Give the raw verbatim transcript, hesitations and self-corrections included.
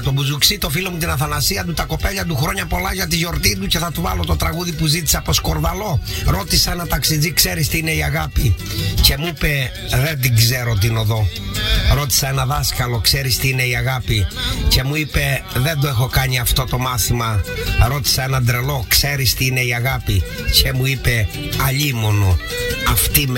τον Μπουζουξή, το φίλο μου την Αθανασία του, τα κοπέλια του, χρόνια πολλά για τη γιορτή του, και θα του βάλω το τραγούδι που ζήτησα από Σκορδαλό. Ρώτησα ένα ταξιτζή, ξέρεις τι είναι η αγάπη? Και μου είπε, δεν την ξέρω την οδό. Ρώτησα ένα δάσκαλο, ξέρεις τι είναι η αγάπη? Και μου είπε, δεν το έχω κάνει αυτό το μάθημα. Ρώτησα έναν τρελό, ξέρεις τι είναι η αγάπη? Και μου είπε, αλίμονο, αυτή με